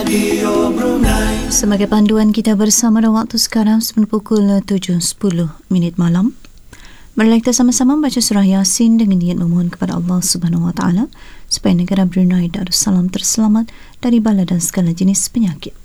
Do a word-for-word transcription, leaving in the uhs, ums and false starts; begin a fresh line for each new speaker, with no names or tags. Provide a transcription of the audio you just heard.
Sebagai panduan kita bersama dalam waktu sekarang sebelum pukul tujuh sepuluh minit malam. Marilah kita sama-sama membaca surah Yasin dengan niat memohon kepada Allah Subhanahu Wa Taala supaya negara Brunei Darussalam terselamat dari bala dan segala jenis penyakit.